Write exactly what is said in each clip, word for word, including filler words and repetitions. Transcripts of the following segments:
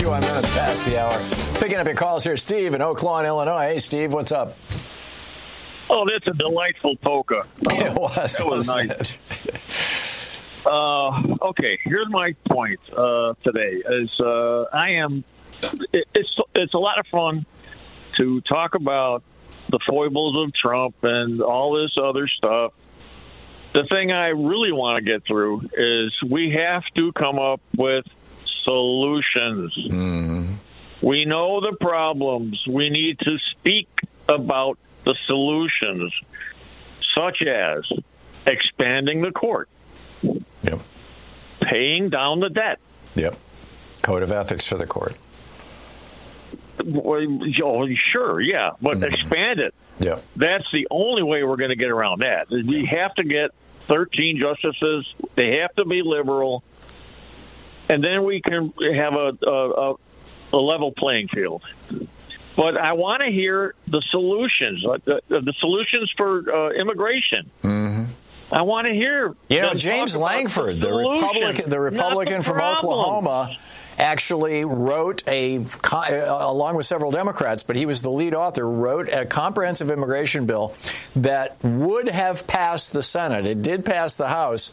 thirty-one minutes past the hour. Picking up your calls here, Steve in Oak Lawn, Illinois. Hey, Steve, what's up? Oh, that's a delightful polka. It was. That was nice. Uh, okay, here's my point uh, today. Is uh, I am. It, it's it's a lot of fun to talk about the foibles of Trump and all this other stuff. The thing I really want to get through is we have to come up with solutions. Mm. We know the problems. We need to speak about the solutions, such as expanding the court, yep, paying down the debt, yep, code of ethics for the court. Well, sure, yeah, but mm. expand it. Yep. That's the only way we're going to get around that. We have to get thirteen justices. They have to be liberal, and then we can have a, a, a level playing field. But I want to hear the solutions, the, the solutions for uh, immigration. Mm-hmm. I want to hear. You know, James Langford, the, the Republican, the Republican from Oklahoma, actually wrote a, along with several Democrats, but he was the lead author, wrote a comprehensive immigration bill that would have passed the Senate. It did pass the House,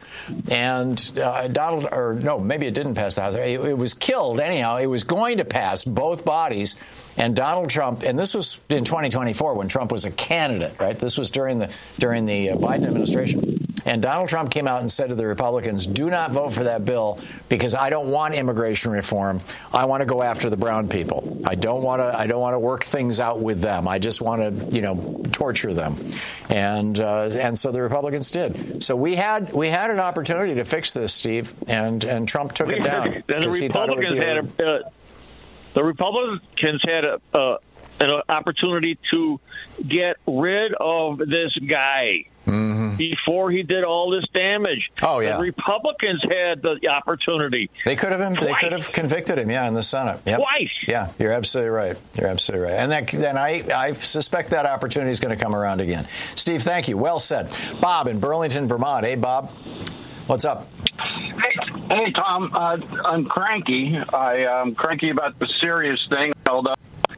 and uh, Donald, or no, maybe it didn't pass the House. It, it was killed anyhow. It was going to pass both bodies, and Donald Trump, and this was in twenty twenty-four when Trump was a candidate, right? This was during the during the uh, Biden administration. And Donald Trump came out and said to the Republicans, do not vote for that bill because I don't want immigration reform. I want to go after the brown people. I don't want to I don't want to work things out with them. I just want to, you know, torture them. And uh, and so the Republicans did. So we had we had an opportunity to fix this, Steve, and, and Trump took we it down. Had, and the Republicans had a, uh, the Republicans had a, uh, an opportunity to get rid of this guy. Mm-hmm. Before he did all this damage. Oh yeah, the Republicans had the opportunity. They could have him. They could have convicted him. Yeah, in the Senate. Yep. Twice. Yeah, you're absolutely right. You're absolutely right. And that, then I, I suspect that opportunity is going to come around again. Steve, thank you. Well said. Bob in Burlington, Vermont. Hey, Bob, what's up? Hey, hey Tom. Uh, I'm cranky. I am cranky about the serious thing. Although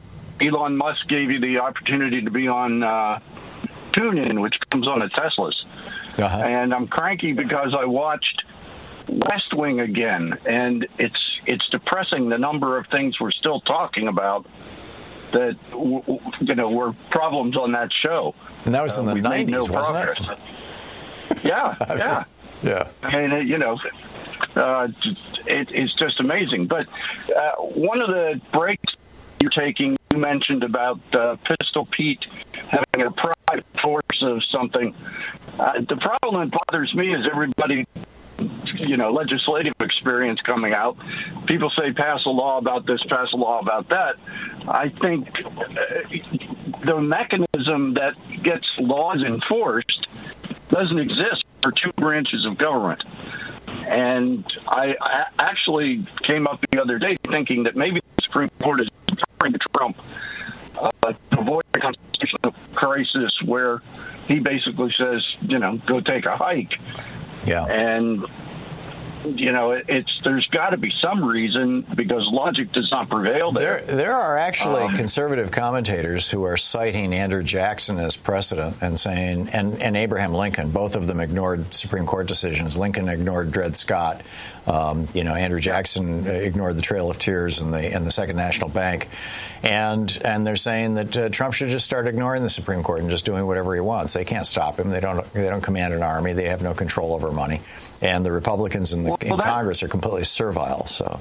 Elon Musk gave you the opportunity to be on. Uh, TuneIn, which comes on at Teslas. Uh-huh. And I'm cranky because I watched West Wing again, and it's it's depressing the number of things we're still talking about that, you know, were problems on that show. And that was in uh, the nineties, no wasn't progress. it? Yeah, yeah. Yeah. And, uh, you know, uh, it, it's just amazing. But uh, one of the breaks you're taking, you mentioned about uh, Pistol Pete having a private force of something. Uh, the problem that bothers me is everybody, you know, legislative experience coming out. People say pass a law about this, pass a law about that. I think uh, the mechanism that gets laws enforced doesn't exist for two branches of government. And I, I actually came up the other day thinking that maybe the Supreme Court is trying to Trump uh, to avoid a constitutional crisis where he basically says, you know, go take a hike. Yeah. And, you know, it, it's there's got to be some reason because logic does not prevail there. There, there are actually um, conservative commentators who are citing Andrew Jackson as precedent and saying, and, and Abraham Lincoln, both of them ignored Supreme Court decisions. Lincoln ignored Dred Scott. Um, you know, Andrew Jackson ignored the Trail of Tears and the and the Second National Bank, and and they're saying that uh, Trump should just start ignoring the Supreme Court and just doing whatever he wants. They can't stop him. They don't. They don't command an army. They have no control over money, and the Republicans in the well, in that, Congress are completely servile. So.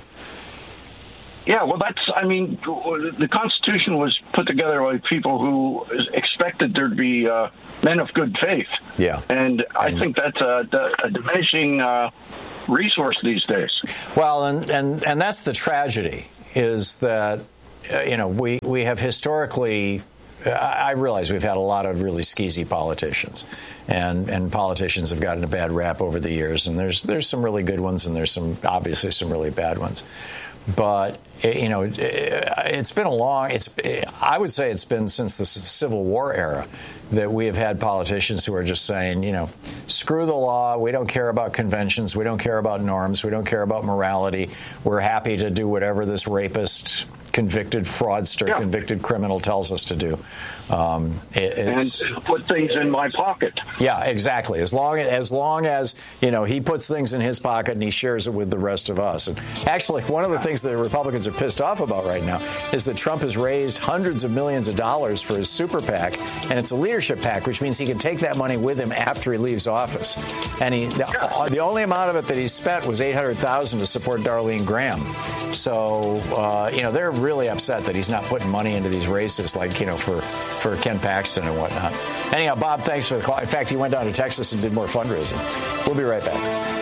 Yeah, well, that's, I mean, the Constitution was put together by people who expected there to be uh, men of good faith. Yeah. And I mm-hmm. think that's a, a diminishing uh, resource these days. Well, and, and, and that's the tragedy, is that, uh, you know, we, we have historically, uh, I realize we've had a lot of really skeezy politicians, and, and politicians have gotten a bad rap over the years, and there's there's some really good ones, and there's some, obviously, some really bad ones. But you know, it's been a long, it's, I would say it's been since the Civil War era that we have had politicians who are just saying, you know, screw the law. We don't care about conventions. We don't care about norms. We don't care about morality. We're happy to do whatever this rapist, convicted fraudster, yeah. convicted criminal tells us to do. Um, it, it's, and put things in my pocket. Yeah, exactly. As long as long as you know he puts things in his pocket and he shares it with the rest of us. And actually, one of the things that the Republicans are pissed off about right now is that Trump has raised hundreds of millions of dollars for his super PAC, and it's a leadership PAC, which means he can take that money with him after he leaves office. And he the, the only amount of it that he spent was eight hundred thousand dollars to support Darlene Graham. So uh, you know they're really upset that he's not putting money into these races, like you know for. for Ken Paxton and whatnot. Anyhow, Bob, thanks for the call. In fact, he went down to Texas and did more fundraising. We'll be right back.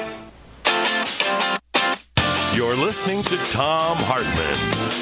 You're listening to Thom Hartmann.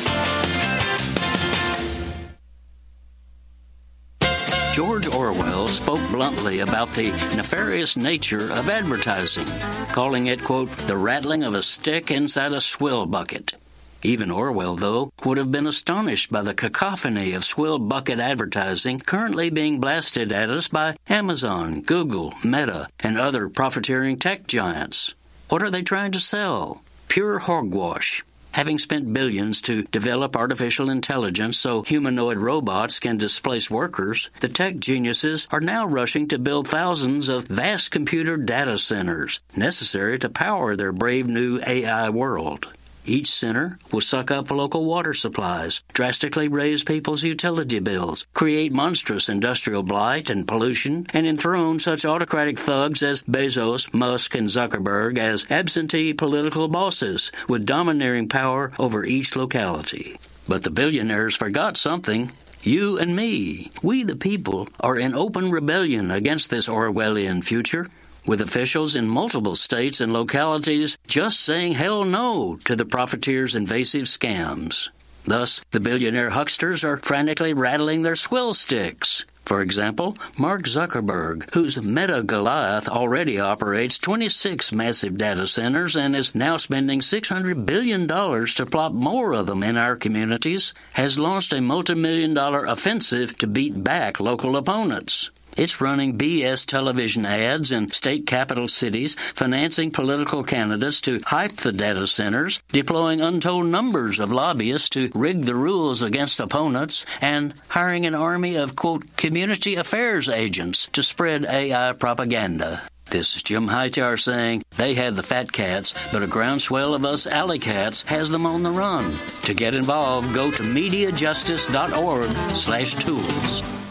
George Orwell spoke bluntly about the nefarious nature of advertising, calling it, quote, the rattling of a stick inside a swill bucket. Even Orwell, though, would have been astonished by the cacophony of swill bucket advertising currently being blasted at us by Amazon, Google, Meta, and other profiteering tech giants. What are they trying to sell? Pure hogwash. Having spent billions to develop artificial intelligence so humanoid robots can displace workers, the tech geniuses are now rushing to build thousands of vast computer data centers necessary to power their brave new A I world. Each center will suck up local water supplies, drastically raise people's utility bills, create monstrous industrial blight and pollution, and enthrone such autocratic thugs as Bezos, Musk, and Zuckerberg as absentee political bosses with domineering power over each locality. But the billionaires forgot something. You and me, we the people, are in open rebellion against this Orwellian future, with officials in multiple states and localities just saying hell no to the profiteers' invasive scams. Thus, the billionaire hucksters are frantically rattling their swill sticks. For example, Mark Zuckerberg, whose Meta Goliath already operates twenty-six massive data centers and is now spending six hundred billion dollars to plop more of them in our communities, has launched a multi-million dollar offensive to beat back local opponents. It's running B S television ads in state capital cities, financing political candidates to hype the data centers, deploying untold numbers of lobbyists to rig the rules against opponents, and hiring an army of, quote, community affairs agents to spread A I propaganda. This is Jim Hightower saying they had the fat cats, but a groundswell of us alley cats has them on the run. To get involved, go to MediaJustice.org slash tools.